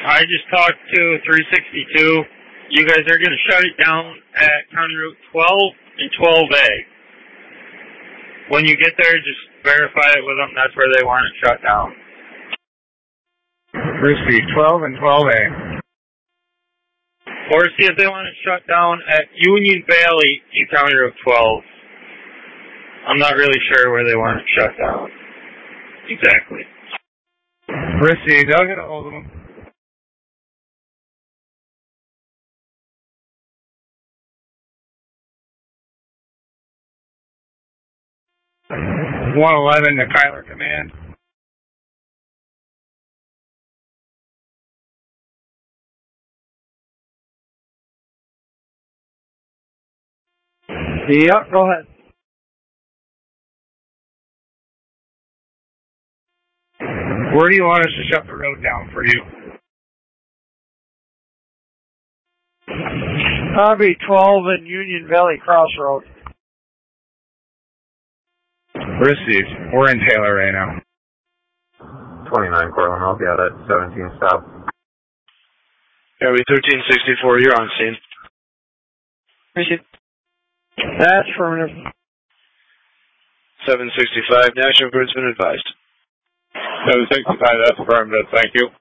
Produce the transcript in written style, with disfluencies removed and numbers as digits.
I just talked to 362. You guys are going to shut it down at County Route 12 and 12A. When you get there, just verify it with them. That's where they want it shut down. Received 12 and 12A. Or see if they want it shut down at Union Valley in County Route 12. I'm not really sure where they want it shut down. Exactly. Received. I'll get a hold of them. (111) to Kyler Command. Yeah, go ahead. Where do you want us to shut the road down for you? That'll be 12 and Union Valley Crossroad. Received. We're in Taylor right now. 29 Cortland, I'll be out at 17 stop. Airway 1364, you're on scene. Received. That's affirmative. 765, National Grid's been advised. 765, that's affirmative, thank you.